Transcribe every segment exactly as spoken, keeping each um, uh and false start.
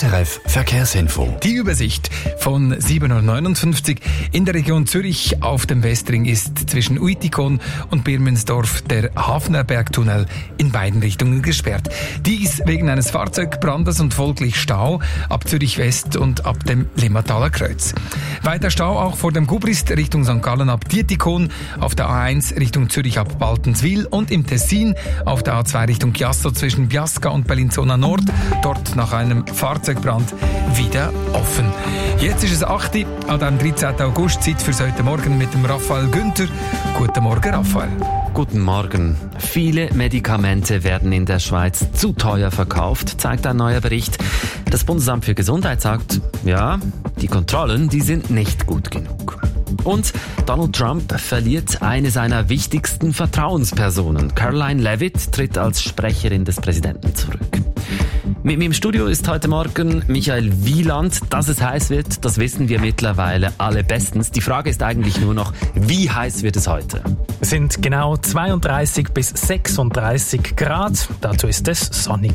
S R F Verkehrsinfo. Die Übersicht von sieben Uhr neunundfünfzig. In der Region Zürich auf dem Westring ist zwischen Uitikon und Birmensdorf der Hafnerbergtunnel in beiden Richtungen gesperrt. Dies wegen eines Fahrzeugbrandes und folglich Stau ab Zürich West und ab dem Limmataler Kreuz. Weiter Stau auch vor dem Gubrist Richtung Sankt Gallen ab Dietikon, auf der A eins Richtung Zürich ab Baltenswil und im Tessin auf der A zwei Richtung Chiasso zwischen Biasca und Bellinzona Nord, dort nach einem Fahrzeugbrand wieder offen. Jetzt ist es acht Uhr, an dem dreizehnten August, Zeit für heute Morgen mit dem Raphael Günther. Guten Morgen, Raphael. Guten Morgen. Viele Medikamente werden in der Schweiz zu teuer verkauft, zeigt ein neuer Bericht. Das Bundesamt für Gesundheit sagt, ja, die Kontrollen, die sind nicht gut genug. Und Donald Trump verliert eine seiner wichtigsten Vertrauenspersonen. Caroline Leavitt tritt als Sprecherin des Präsidenten zurück. Mit mir im Studio ist heute Morgen Michael Wieland. Dass es heiß wird, das wissen wir mittlerweile alle bestens. Die Frage ist eigentlich nur noch, wie heiß wird es heute? Es sind genau zweiunddreißig bis sechsunddreißig Grad. Dazu ist es sonnig.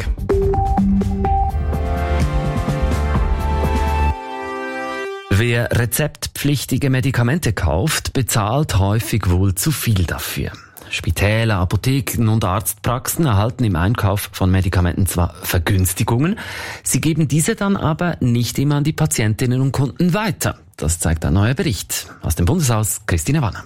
Wer rezeptpflichtige Medikamente kauft, bezahlt häufig wohl zu viel dafür. Spitäler, Apotheken und Arztpraxen erhalten im Einkauf von Medikamenten zwar Vergünstigungen, sie geben diese dann aber nicht immer an die Patientinnen und Kunden weiter. Das zeigt ein neuer Bericht aus dem Bundeshaus. Christine Wanner.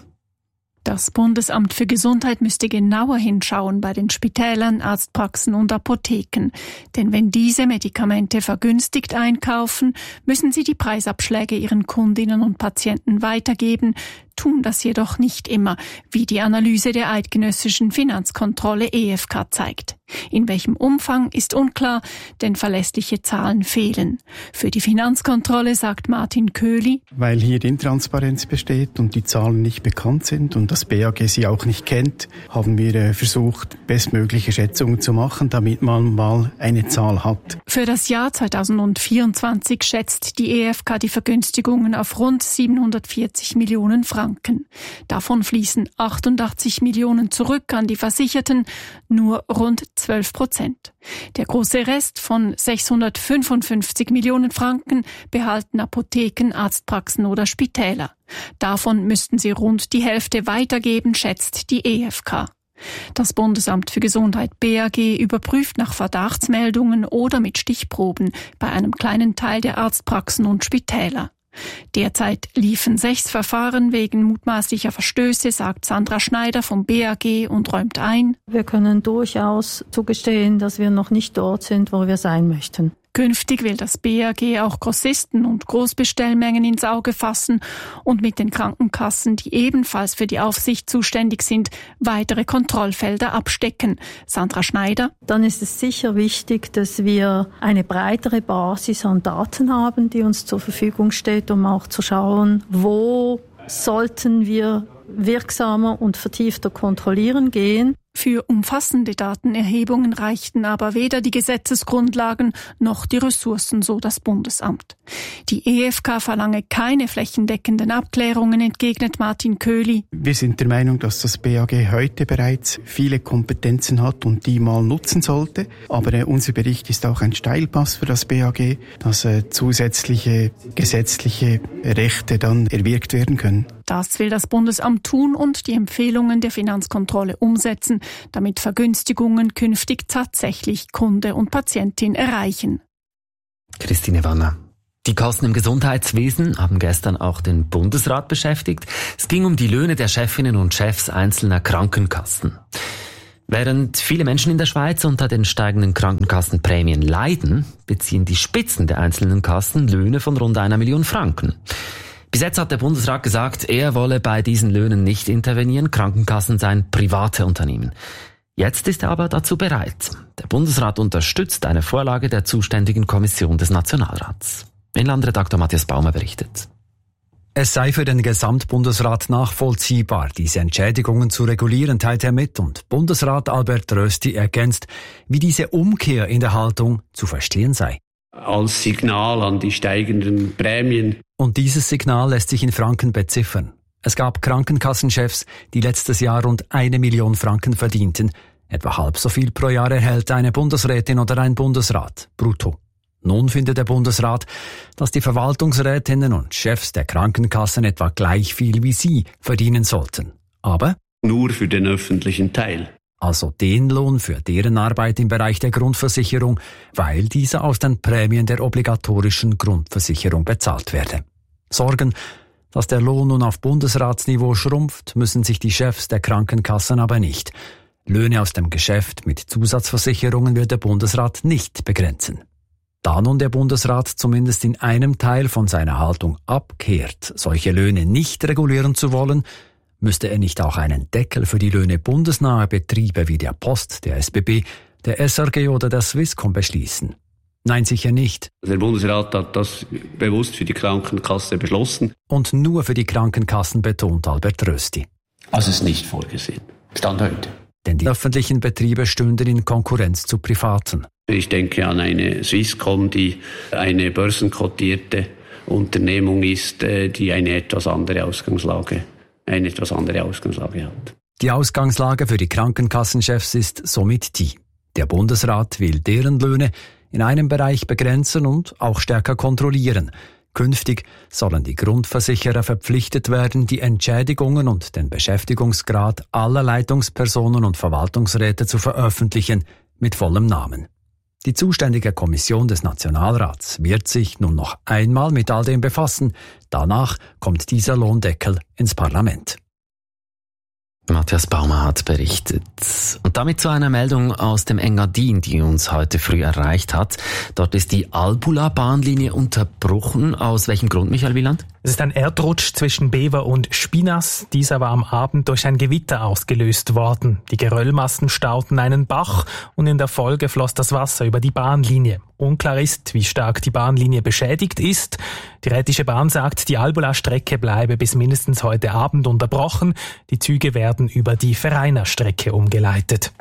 Das Bundesamt für Gesundheit müsste genauer hinschauen bei den Spitälern, Arztpraxen und Apotheken. Denn wenn diese Medikamente vergünstigt einkaufen, müssen sie die Preisabschläge ihren Kundinnen und Patienten weitergeben, tun das jedoch nicht immer, wie die Analyse der eidgenössischen Finanzkontrolle E F K zeigt. In welchem Umfang ist unklar, denn verlässliche Zahlen fehlen. Für die Finanzkontrolle sagt Martin Köhli: Weil hier Intransparenz besteht und die Zahlen nicht bekannt sind und das B A G sie auch nicht kennt, haben wir versucht, bestmögliche Schätzungen zu machen, damit man mal eine Zahl hat. Für das Jahr zweitausendvierundzwanzig schätzt die E F K die Vergünstigungen auf rund siebenhundertvierzig Millionen Franken. Davon fließen achtundachtzig Millionen zurück an die Versicherten, nur rund zwölf Prozent. Der große Rest von sechshundertfünfundfünfzig Millionen Franken behalten Apotheken, Arztpraxen oder Spitäler. Davon müssten sie rund die Hälfte weitergeben, schätzt die E F K. Das Bundesamt für Gesundheit B A G überprüft nach Verdachtsmeldungen oder mit Stichproben bei einem kleinen Teil der Arztpraxen und Spitäler. Derzeit liefen sechs Verfahren wegen mutmaßlicher Verstöße, sagt Sandra Schneider vom B A G und räumt ein: Wir können durchaus zugestehen, dass wir noch nicht dort sind, wo wir sein möchten. Künftig will das B A G auch Grossisten und Großbestellmengen ins Auge fassen und mit den Krankenkassen, die ebenfalls für die Aufsicht zuständig sind, weitere Kontrollfelder abstecken. Sandra Schneider: Dann ist es sicher wichtig, dass wir eine breitere Basis an Daten haben, die uns zur Verfügung steht, um auch zu schauen, wo sollten wir wirksamer und vertiefter kontrollieren gehen. Für umfassende Datenerhebungen reichten aber weder die Gesetzesgrundlagen noch die Ressourcen, so das Bundesamt. Die E F K verlange keine flächendeckenden Abklärungen, entgegnet Martin Köhli. Wir sind der Meinung, dass das B A G heute bereits viele Kompetenzen hat und die mal nutzen sollte. Aber äh, unser Bericht ist auch ein Steilpass für das B A G, dass äh, zusätzliche gesetzliche Rechte dann erwirkt werden können. Das will das Bundesamt tun und die Empfehlungen der Finanzkontrolle umsetzen, damit Vergünstigungen künftig tatsächlich Kunde und Patientin erreichen. Christine Wanner. Die Kosten im Gesundheitswesen haben gestern auch den Bundesrat beschäftigt. Es ging um die Löhne der Chefinnen und Chefs einzelner Krankenkassen. Während viele Menschen in der Schweiz unter den steigenden Krankenkassenprämien leiden, beziehen die Spitzen der einzelnen Kassen Löhne von rund einer Million Franken. Bis jetzt hat der Bundesrat gesagt, er wolle bei diesen Löhnen nicht intervenieren, Krankenkassen seien private Unternehmen. Jetzt ist er aber dazu bereit. Der Bundesrat unterstützt eine Vorlage der zuständigen Kommission des Nationalrats. Inlandredaktor Matthias Baumer berichtet. Es sei für den Gesamtbundesrat nachvollziehbar, diese Entschädigungen zu regulieren, teilt er mit, und Bundesrat Albert Rösti ergänzt, wie diese Umkehr in der Haltung zu verstehen sei. Als Signal an die steigenden Prämien. Und dieses Signal lässt sich in Franken beziffern. Es gab Krankenkassenchefs, die letztes Jahr rund eine Million Franken verdienten. Etwa halb so viel pro Jahr erhält eine Bundesrätin oder ein Bundesrat, brutto. Nun findet der Bundesrat, dass die Verwaltungsrätinnen und Chefs der Krankenkassen etwa gleich viel wie sie verdienen sollten. Aber nur für den öffentlichen Teil. Also den Lohn für deren Arbeit im Bereich der Grundversicherung, weil diese aus den Prämien der obligatorischen Grundversicherung bezahlt werde. Sorgen, dass der Lohn nun auf Bundesratsniveau schrumpft, müssen sich die Chefs der Krankenkassen aber nicht. Löhne aus dem Geschäft mit Zusatzversicherungen wird der Bundesrat nicht begrenzen. Da nun der Bundesrat zumindest in einem Teil von seiner Haltung abkehrt, solche Löhne nicht regulieren zu wollen, müsste er nicht auch einen Deckel für die Löhne bundesnaher Betriebe wie der Post, der S B B, der S R G oder der Swisscom beschließen? Nein, sicher nicht. Der Bundesrat hat das bewusst für die Krankenkasse beschlossen. Und nur für die Krankenkassen, betont Albert Rösti. Also es ist nicht vorgesehen. Stand heute. Denn die öffentlichen Betriebe stünden in Konkurrenz zu privaten. Ich denke an eine Swisscom, die eine börsenkotierte Unternehmung ist, die eine etwas andere Ausgangslage, eine etwas andere Ausgangslage hat. Die Ausgangslage für die Krankenkassenchefs ist somit die: Der Bundesrat will deren Löhne in einem Bereich begrenzen und auch stärker kontrollieren. Künftig sollen die Grundversicherer verpflichtet werden, die Entschädigungen und den Beschäftigungsgrad aller Leitungspersonen und Verwaltungsräte zu veröffentlichen, mit vollem Namen. Die zuständige Kommission des Nationalrats wird sich nun noch einmal mit all dem befassen. Danach kommt dieser Lohndeckel ins Parlament. Matthias Baumer hat berichtet. Und damit zu einer Meldung aus dem Engadin, die uns heute früh erreicht hat. Dort ist die Albula-Bahnlinie unterbrochen. Aus welchem Grund, Michael Wieland? Es ist ein Erdrutsch zwischen Bever und Spinas. Dieser war am Abend durch ein Gewitter ausgelöst worden. Die Geröllmassen stauten einen Bach und in der Folge floss das Wasser über die Bahnlinie. Unklar ist, wie stark die Bahnlinie beschädigt ist. Die Rätische Bahn sagt, die Albula-Strecke bleibe bis mindestens heute Abend unterbrochen. Die Züge werden über die Vereiner-Strecke umgeleitet.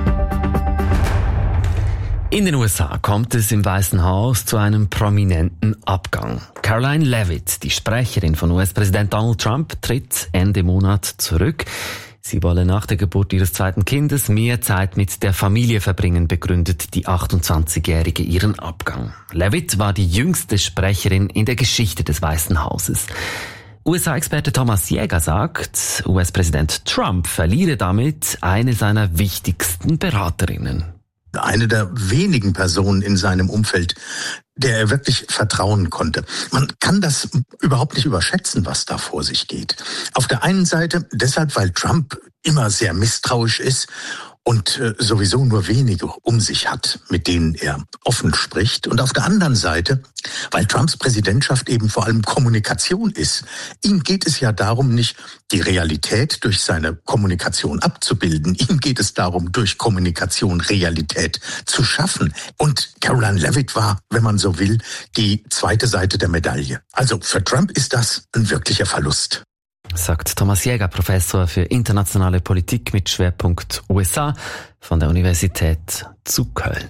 In den U S A kommt es im Weißen Haus zu einem prominenten Abgang. Caroline Leavitt, die Sprecherin von U S-Präsident Donald Trump, tritt Ende Monat zurück. Sie wolle nach der Geburt ihres zweiten Kindes mehr Zeit mit der Familie verbringen, begründet die achtundzwanzigjährige ihren Abgang. Leavitt war die jüngste Sprecherin in der Geschichte des Weißen Hauses. U S A-Experte Thomas Jäger sagt, U S-Präsident Trump verliere damit eine seiner wichtigsten Beraterinnen. Eine der wenigen Personen in seinem Umfeld, der er wirklich vertrauen konnte. Man kann das überhaupt nicht überschätzen, was da vor sich geht. Auf der einen Seite deshalb, weil Trump immer sehr misstrauisch ist und äh, sowieso nur wenige um sich hat, mit denen er offen spricht. Und auf der anderen Seite, weil Trumps Präsidentschaft eben vor allem Kommunikation ist. Ihm geht es ja darum, nicht die Realität durch seine Kommunikation abzubilden. Ihm geht es darum, durch Kommunikation Realität zu schaffen. Und Caroline Leavitt war, wenn man so will, die zweite Seite der Medaille. Also für Trump ist das ein wirklicher Verlust. Sagt Thomas Jäger, Professor für internationale Politik mit Schwerpunkt U S A von der Universität zu Köln.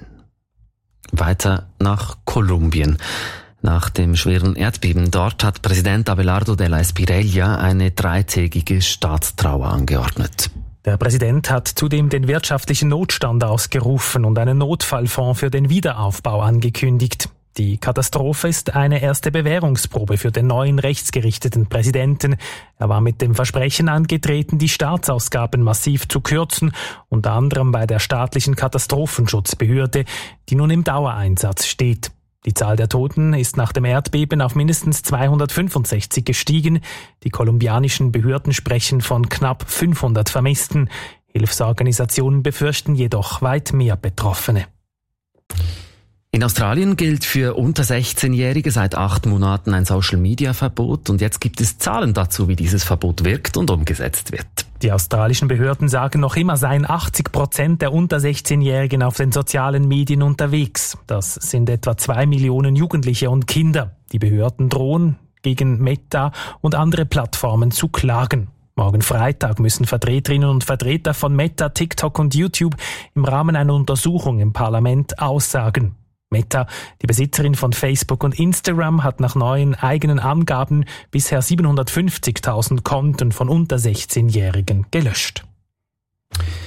Weiter nach Kolumbien. Nach dem schweren Erdbeben dort hat Präsident Abelardo de la Espriella eine dreitägige Staatstrauer angeordnet. Der Präsident hat zudem den wirtschaftlichen Notstand ausgerufen und einen Notfallfonds für den Wiederaufbau angekündigt. Die Katastrophe ist eine erste Bewährungsprobe für den neuen rechtsgerichteten Präsidenten. Er war mit dem Versprechen angetreten, die Staatsausgaben massiv zu kürzen, unter anderem bei der staatlichen Katastrophenschutzbehörde, die nun im Dauereinsatz steht. Die Zahl der Toten ist nach dem Erdbeben auf mindestens zweihundertfünfundsechzig gestiegen. Die kolumbianischen Behörden sprechen von knapp fünfhundert Vermissten. Hilfsorganisationen befürchten jedoch weit mehr Betroffene. In Australien gilt für unter sechzehnjährige seit acht Monaten ein Social-Media-Verbot und jetzt gibt es Zahlen dazu, wie dieses Verbot wirkt und umgesetzt wird. Die australischen Behörden sagen noch immer, seien achtzig Prozent der unter sechzehnjährigen auf den sozialen Medien unterwegs. Das sind etwa zwei Millionen Jugendliche und Kinder. Die Behörden drohen, gegen Meta und andere Plattformen zu klagen. Morgen Freitag müssen Vertreterinnen und Vertreter von Meta, TikTok und YouTube im Rahmen einer Untersuchung im Parlament aussagen. Meta, die Besitzerin von Facebook und Instagram, hat nach neuen eigenen Angaben bisher siebenhundertfünfzigtausend Konten von unter sechzehnjährigen gelöscht.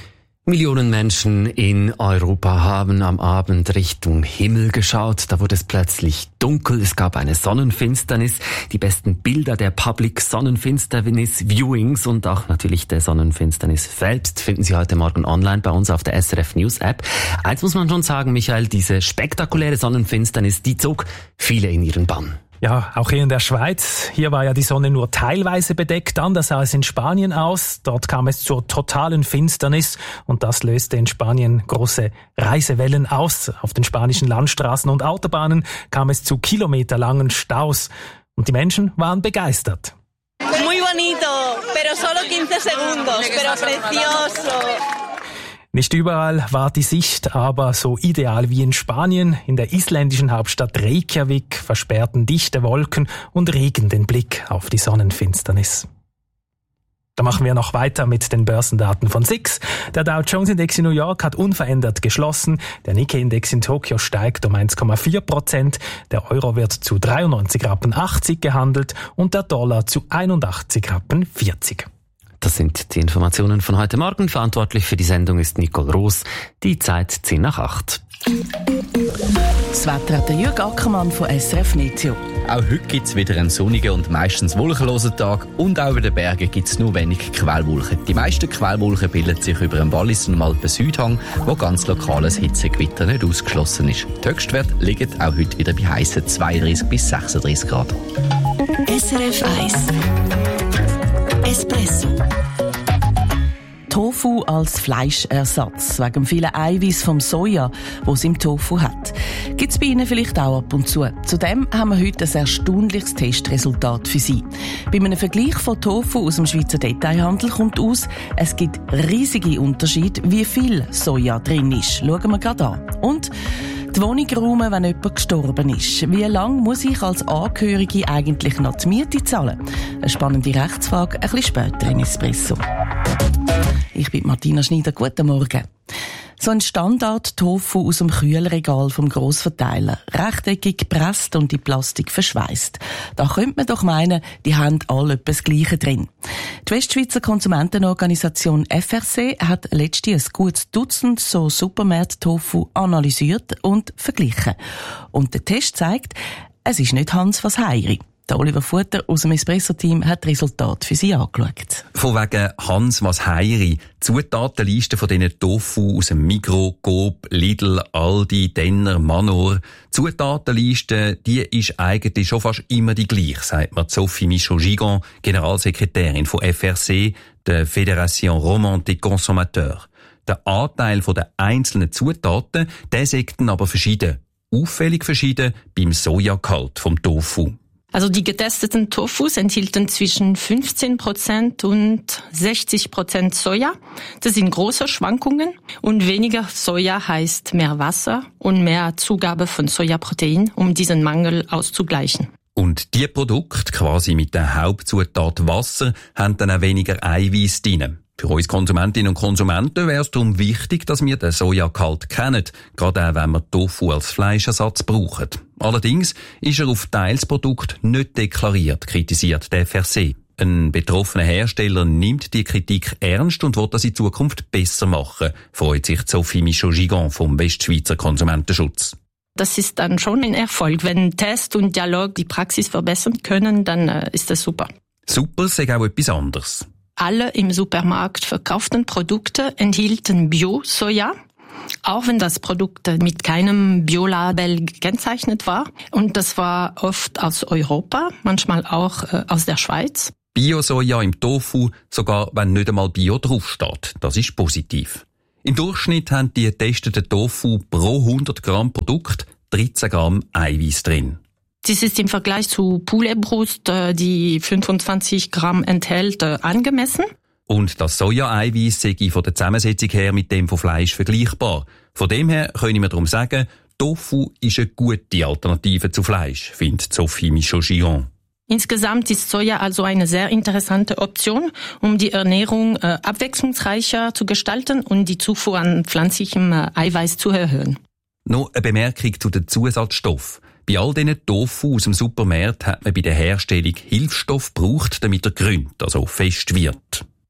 Millionen Menschen in Europa haben am Abend Richtung Himmel geschaut. Da wurde es plötzlich dunkel. Es gab eine Sonnenfinsternis. Die besten Bilder der Public Sonnenfinsternis Viewings und auch natürlich der Sonnenfinsternis selbst finden Sie heute Morgen online bei uns auf der S R F News App. Eins muss man schon sagen, Michael, diese spektakuläre Sonnenfinsternis, die zog viele in ihren Bann. Ja, auch hier in der Schweiz. Hier war ja die Sonne nur teilweise bedeckt. Anders sah es in Spanien aus. Dort kam es zur totalen Finsternis und das löste in Spanien große Reisewellen aus. Auf den spanischen Landstraßen und Autobahnen kam es zu kilometerlangen Staus. Und die Menschen waren begeistert. Muy bonito, pero solo quince segundos, pero precioso. Nicht überall war die Sicht aber so ideal wie in Spanien. In der isländischen Hauptstadt Reykjavik versperrten dichte Wolken und Regen den Blick auf die Sonnenfinsternis. Da machen wir noch weiter mit den Börsendaten von S I X. Der Dow Jones Index in New York hat unverändert geschlossen. Der Nikkei Index in Tokio steigt um eins Komma vier Prozent. Der Euro wird zu dreiundneunzig Rappen achtzig gehandelt und der Dollar zu einundachtzig Rappen vierzig. Das sind die Informationen von heute Morgen. Verantwortlich für die Sendung ist Nicole Roos. Die Zeit zehn nach acht. Das Wetter hat der Jürg Ackermann von S R F Meteo. Auch heute gibt es wieder einen sonnigen und meistens wolkenlosen Tag und auch über den Bergen gibt es nur wenig Quellwolken. Die meisten Quellwolken bilden sich über dem Wallis und dem Alpen-Südhang, wo ganz lokales Hitzegewitter nicht ausgeschlossen ist. Die Höchstwerte liegen auch heute wieder bei heissen zweiunddreißig bis sechsunddreißig Grad. S R F eins Espresso. Tofu als Fleischersatz, wegen dem vielen Eiweiß vom Soja, das es im Tofu hat. Gibt es bei Ihnen vielleicht auch ab und zu. Zudem haben wir heute ein erstaunliches Testresultat für Sie. Bei einem Vergleich von Tofu aus dem Schweizer Detailhandel kommt aus, es gibt riesige Unterschiede, wie viel Soja drin ist. Schauen wir gerade an. Und die Wohnung räumen, wenn jemand gestorben ist. Wie lange muss ich als Angehörige eigentlich noch die Miete zahlen? Eine spannende Rechtsfrage, ein bisschen später in Espresso. Ich bin Martina Schneider, guten Morgen. So ein Standard-Tofu aus dem Kühlregal vom Grossverteiler. Rechteckig gepresst und in Plastik verschweißt. Da könnte man doch meinen, die haben alle etwas das Gleiche drin. Die Westschweizer Konsumentenorganisation F R C hat letztens ein gutes Dutzend so Supermärkte-Tofu analysiert und verglichen. Und der Test zeigt, es ist nicht Hans was Heiri. Der Oliver Futter aus dem Espresso-Team hat das Resultat für Sie angeschaut. Von wegen Hans was Heiri. Zutatenliste von diesen Tofu aus dem Migros, Coop, Lidl, Aldi, Denner, Manor. Zutatenliste, die ist eigentlich schon fast immer die gleiche, sagt mir Sophie Michaud-Gigon, Generalsekretärin von F R C, der Fédération Romande des Consommateurs. Der Anteil der einzelnen Zutaten, der ist dann aber verschieden. Auffällig verschieden beim Sojagehalt vom Tofu. Also die getesteten Tofus enthielten zwischen fünfzehn Prozent und sechzig Prozent Soja. Das sind große Schwankungen. Und weniger Soja heißt mehr Wasser und mehr Zugabe von Sojaprotein, um diesen Mangel auszugleichen. Und die Produkte, quasi mit der Hauptzutat Wasser, haben dann auch weniger Eiweiß drin. Für uns Konsumentinnen und Konsumenten wäre es darum wichtig, dass wir den Sojagehalt kennen, gerade auch wenn wir Tofu als Fleischersatz brauchen. Allerdings ist er auf Teilsprodukt nicht deklariert, kritisiert der F R C. Ein betroffener Hersteller nimmt die Kritik ernst und will das in Zukunft besser machen, freut sich Sophie Michaud-Gigon vom Westschweizer Konsumentenschutz. Das ist dann schon ein Erfolg. Wenn Test und Dialog die Praxis verbessern können, dann äh, ist das super. Super ist auch etwas anderes. Alle im Supermarkt verkauften Produkte enthielten Bio-Soja, auch wenn das Produkt mit keinem Biolabel gekennzeichnet war. Und das war oft aus Europa, manchmal auch äh, aus der Schweiz. Bio-Soja im Tofu, sogar wenn nicht einmal Bio draufsteht. Das ist positiv. Im Durchschnitt haben die getesteten Tofu pro hundert Gramm Produkt dreizehn Gramm Eiweiß drin. Das ist im Vergleich zu Pouletbrust, die fünfundzwanzig Gramm enthält, angemessen. Und das Soja-Eiweiß sei von der Zusammensetzung her mit dem von Fleisch vergleichbar. Von dem her können wir darum sagen, Tofu ist eine gute Alternative zu Fleisch, findet Sophie Michaud-Gigon. Insgesamt ist Soja also eine sehr interessante Option, um die Ernährung äh, abwechslungsreicher zu gestalten und die Zufuhr an pflanzlichem äh, Eiweiß zu erhöhen. Noch eine Bemerkung zu den Zusatzstoffen. Bei all diesen Tofu aus dem Supermarkt hat man bei der Herstellung Hilfsstoff gebraucht, damit er grünt, also fest wird.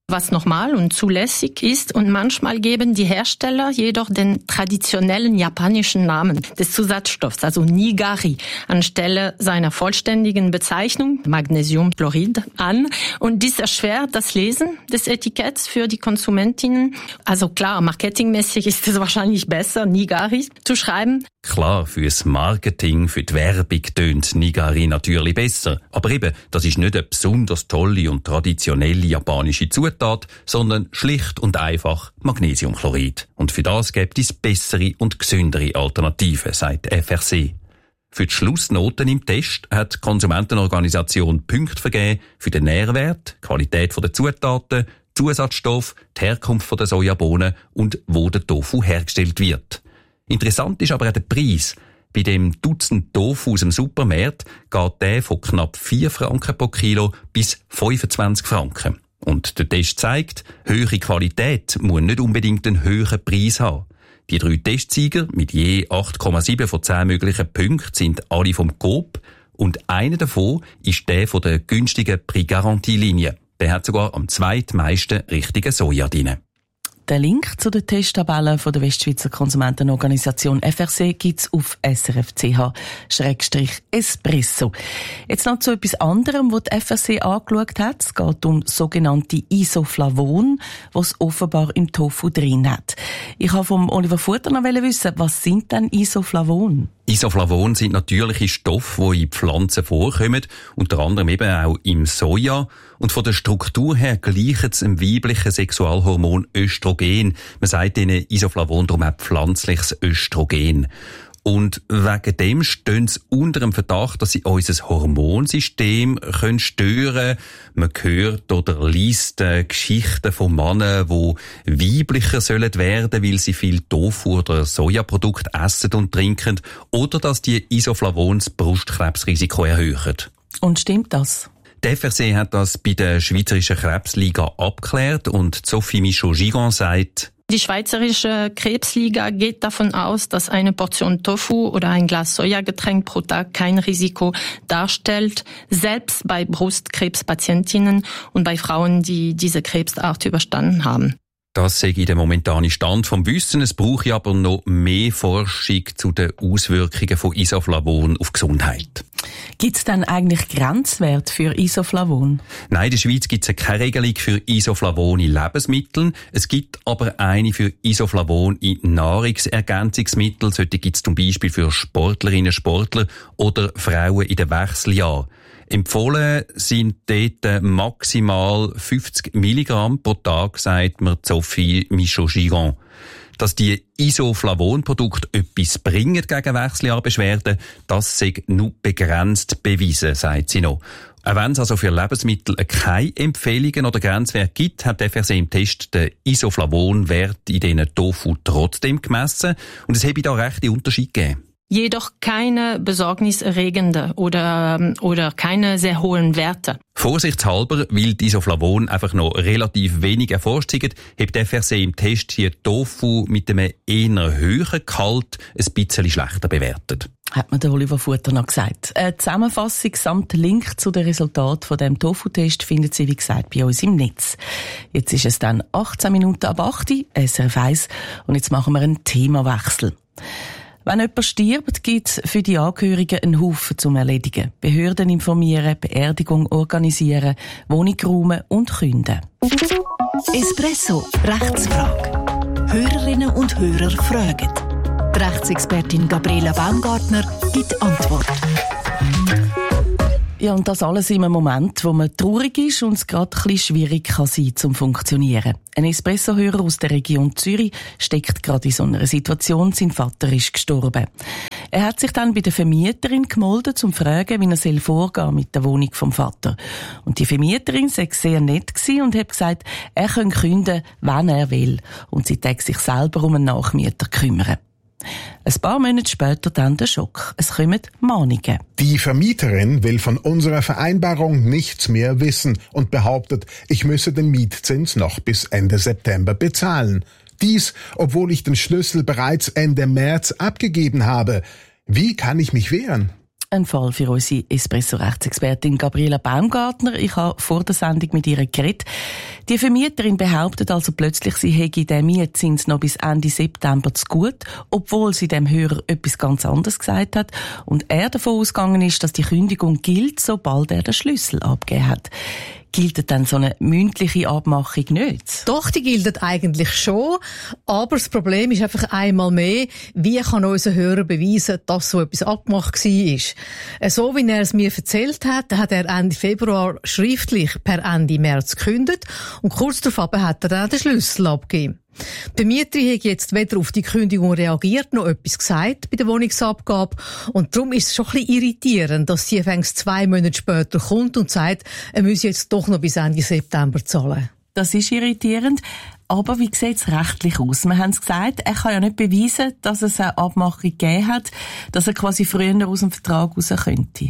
was normal und zulässig ist, und manchmal geben die Hersteller jedoch den traditionellen japanischen Namen des Zusatzstoffs, also Nigari, anstelle seiner vollständigen Bezeichnung Magnesiumchlorid an, und dies erschwert das Lesen des Etiketts für die Konsumentinnen. Also klar, marketingmäßig ist es wahrscheinlich besser, Nigari zu schreiben. Klar, fürs Marketing, für die Werbung tönt Nigari natürlich besser. Aber eben, das ist nicht eine besonders tolle und traditionelle japanische Zutat, sondern schlicht und einfach Magnesiumchlorid. Und für das gibt es bessere und gesündere Alternativen, sagt F R C. Für die Schlussnoten im Test hat die Konsumentenorganisation Punkte vergeben für den Nährwert, die Qualität der Zutaten, Zusatzstoff, die Herkunft der Sojabohnen und wo der Tofu hergestellt wird. Interessant ist aber auch der Preis. Bei dem Dutzend Tofu aus dem Supermarkt geht der von knapp vier Franken pro Kilo bis fünfundzwanzig Franken. Und der Test zeigt, höhere Qualität muss nicht unbedingt einen höheren Preis haben. Die drei Testsieger mit je acht Komma sieben von zehn möglichen Punkten sind alle vom Coop, und einer davon ist der von der günstigen Prix-Garantie-Linie. Der hat sogar am zweitmeisten richtigen Soja drin. Den Link zu den Testtabellen von der Westschweizer Konsumentenorganisation F R C gibt's auf S R F Punkt C H Schrägstrich Espresso. Jetzt noch zu etwas anderem, was die F R C angeschaut hat. Es geht um sogenannte Isoflavon, was offenbar im Tofu drin hat. Ich wollte vom Oliver Futter noch wissen, was sind denn Isoflavon? Isoflavon sind natürliche Stoffe, die in Pflanzen vorkommen, unter anderem eben auch im Soja. Und von der Struktur her gleichen es dem weiblichen Sexualhormon Östrogen. Man sagt ihnen Isoflavon darum auch pflanzliches Östrogen. Und wegen dem stehen sie unter dem Verdacht, dass sie unser Hormonsystem können stören können. Man hört oder liest äh, Geschichten von Männern, die weiblicher sollen werden, weil sie viel Tofu oder Sojaprodukte essen und trinken. Oder dass die Isoflavon das Brustkrebsrisiko erhöhen. Und stimmt das? Die F R C hat das bei der Schweizerischen Krebsliga abgeklärt, und Sophie Michaud-Gigon sagt: Die Schweizerische Krebsliga geht davon aus, dass eine Portion Tofu oder ein Glas Sojagetränk pro Tag kein Risiko darstellt, selbst bei Brustkrebspatientinnen und bei Frauen, die diese Krebsart überstanden haben. Das sei der momentane Stand vom Wissen. Es brauche aber noch mehr Forschung zu den Auswirkungen von Isoflavon auf Gesundheit. Gibt es denn eigentlich Grenzwerte für Isoflavon? Nein, in der Schweiz gibt es keine Regelung für Isoflavon in Lebensmitteln. Es gibt aber eine für Isoflavon in Nahrungsergänzungsmitteln. Solche gibt es zum Beispiel für Sportlerinnen, Sportler oder Frauen in den Wechseljahren. Empfohlen sind dort maximal fünfzig Milligramm pro Tag, sagt mir Sophie Michaud-Gigon. Dass die Isoflavon-Produkte etwas bringen gegen Wechseljahrbeschwerden, das sei nur begrenzt bewiesen, sagt sie noch. Auch wenn es also für Lebensmittel keine Empfehlungen oder Grenzwerte gibt, hat die F R C im Test den Isoflavon-Wert in diesen Tofu trotzdem gemessen, und es habe da rechte Unterschiede gegeben. Jedoch keine besorgniserregende oder, oder keine sehr hohen Werte. Vorsichtshalber, weil die Isoflavon einfach noch relativ wenig erforscht sind, hat die F R C im Test hier Tofu mit einem eher höheren Gehalt ein bisschen schlechter bewertet. Hat mir der Oliver Futter noch gesagt. Eine Zusammenfassung samt Link zu den Resultaten von dem Tofu-Test findet Sie, wie gesagt, bei uns im Netz. Jetzt ist es dann achtzehn Minuten ab acht, S R F eins, und jetzt machen wir einen Themawechsel. Wenn jemand stirbt, gibt es für die Angehörigen einen Haufen zum Erledigen. Behörden informieren, Beerdigung organisieren, Wohnung räumen und künden. Espresso, Rechtsfrage. Hörerinnen und Hörer fragen. Die Rechtsexpertin Gabriela Baumgartner gibt Antwort. Ja, und das alles in einem Moment, wo man traurig ist und es gerade ein bisschen schwierig kann sein zum Funktionieren. Ein Espresso-Hörer aus der Region Zürich steckt gerade in so einer Situation. Sein Vater ist gestorben. Er hat sich dann bei der Vermieterin gemeldet, um zu fragen, wie er soll vorgehen mit der Wohnung vom Vater. Und die Vermieterin sei sehr nett gewesen und hat gesagt, er könne künden, wann er will. Und sie täte sich selber um einen Nachmieter kümmern. Ein paar Monate später dann der Schock. Es kommen Mahnungen. Die Vermieterin will von unserer Vereinbarung nichts mehr wissen und behauptet, ich müsse den Mietzins noch bis Ende September bezahlen. Dies, obwohl ich den Schlüssel bereits Ende März abgegeben habe. Wie kann ich mich wehren? Ein Fall für unsere Espresso-Rechtsexpertin Gabriela Baumgartner. Ich habe vor der Sendung mit ihr geredet. Die Vermieterin behauptet also plötzlich, sie hätte den Mietzins noch bis Ende September zu gut, obwohl sie dem Hörer etwas ganz anderes gesagt hat und er davon ausgegangen ist, dass die Kündigung gilt, sobald er den Schlüssel abgegeben hat. Gilt dann so eine mündliche Abmachung nicht? Doch, die gilt eigentlich schon. Aber das Problem ist einfach einmal mehr, wie kann unser Hörer beweisen, dass so etwas abgemacht war. So wie er es mir erzählt hat, hat er Ende Februar schriftlich per Ende März gekündigt und kurz darauf hat er dann den Schlüssel abgegeben. Die Vermieterin hat jetzt weder auf die Kündigung reagiert, noch etwas gesagt bei der Wohnungsabgabe. Und darum ist es schon ein bisschen irritierend, dass sie fängst zwei Monate später kommt und sagt, er müsse jetzt doch noch bis Ende September zahlen. Das ist irritierend. Aber wie sieht es rechtlich aus? Wir haben es gesagt, er kann ja nicht beweisen, dass es eine Abmachung gegeben hat, dass er quasi früher aus dem Vertrag raus könnte.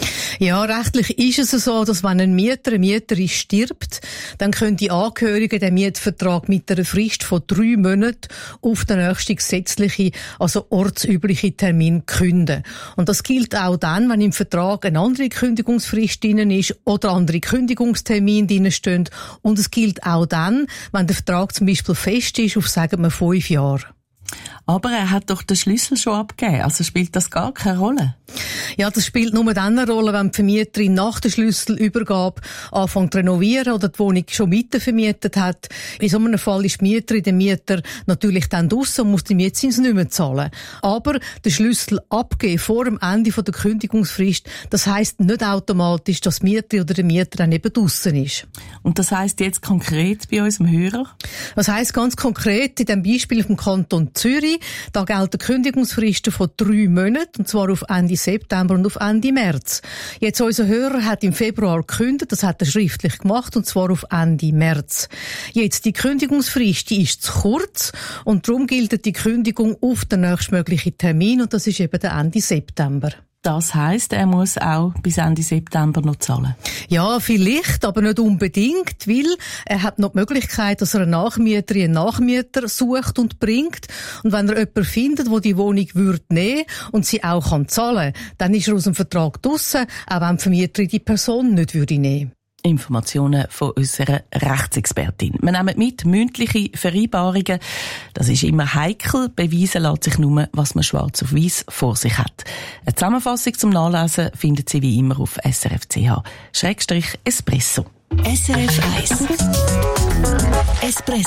Ja, rechtlich ist es so, dass wenn ein Mieter, eine Mieterin stirbt, dann können die Angehörigen den Mietvertrag mit einer Frist von drei Monaten auf den nächsten gesetzlichen, also ortsüblichen Termin künden. Und das gilt auch dann, wenn im Vertrag eine andere Kündigungsfrist drin ist oder andere Kündigungstermine drin stehen. Und es gilt auch dann, wenn der Vertrag zum Beispiel fest ist auf, sagen wir, fünf Jahre. Aber er hat doch den Schlüssel schon abgegeben, also spielt das gar keine Rolle? Ja, das spielt nur dann eine Rolle, wenn die Vermieterin nach der Schlüsselübergabe anfängt zu renovieren oder die Wohnung schon weitervermietet hat. In so einem Fall ist die Mieterin, der Mieter natürlich dann draussen und muss den Mietzins nicht mehr zahlen. Aber den Schlüssel abgeben vor dem Ende der Kündigungsfrist, das heisst nicht automatisch, dass die Mieterin oder der Mieter dann eben draussen ist. Und das heisst jetzt konkret bei unserem Hörer? Das heisst ganz konkret in dem Beispiel vom Kanton Zürich, da gelten Kündigungsfristen von drei Monaten, und zwar auf Ende September und auf Ende März. Jetzt, unser Hörer hat im Februar gekündigt, das hat er schriftlich gemacht, und zwar auf Ende März. Jetzt, die Kündigungsfrist, die ist zu kurz, und darum gilt die Kündigung auf den nächstmöglichen Termin, und das ist eben der Ende September. Das heisst, er muss auch bis Ende September noch zahlen? Ja, vielleicht, aber nicht unbedingt, weil er hat noch die Möglichkeit, dass er eine Nachmieterin, einen Nachmieter sucht und bringt. Und wenn er jemanden findet, der die Wohnung würde nehmen und sie auch kann zahlen, dann ist er aus dem Vertrag draussen, auch wenn die Vermieterin die Person nicht würde nehmen. Informationen von unserer Rechtsexpertin. Wir nehmen mit mündliche Vereinbarungen. Das ist immer heikel. Beweisen lässt sich nur, was man schwarz auf weiss vor sich hat. Eine Zusammenfassung zum Nachlesen findet Sie wie immer auf S R F Punkt C H Schrägstrich Espresso. S R F eins Espresso.